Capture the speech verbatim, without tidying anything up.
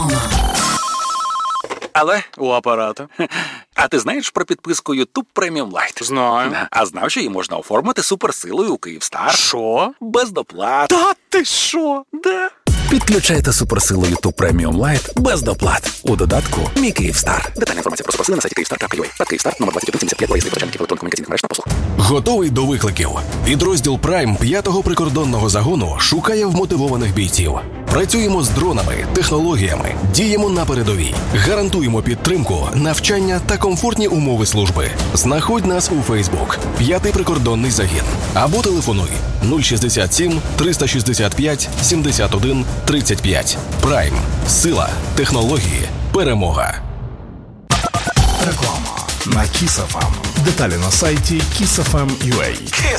Але у апарату. А ти знаєш про підписку YouTube Premium Lite? Знаю. А знав, що її можна оформити суперсилою у Київстар? Що? Без доплат. Та ти що? Да. Підключайте суперсилу YouTube Premium Lite без доплат. У додатку «Мій Київстар». Детальна інформація про суперсили на сайті київстар крапка ю а. Та Київстар, номер двадцять один сімдесят п'ять, виїзний начальників електронно-комунікаційних мереж та послуг. Готовий до викликів? Підрозділ Prime п'ятого прикордонного загону шукає вмотивованих бійців. Працюємо з дронами, технологіями, діємо на передовій. Гарантуємо підтримку, навчання та комфортні умови служби. Знаходь нас у Facebook «П'ятий прикордонний загін» або телефонуй нуль шістдесят сім триста шістдесят п'ять сімдесят один тридцять п'ять. Prime. Сила, технології, перемога. Реклама на Kiss еф ем. Деталі на сайті kiss еф ем крапка ю а.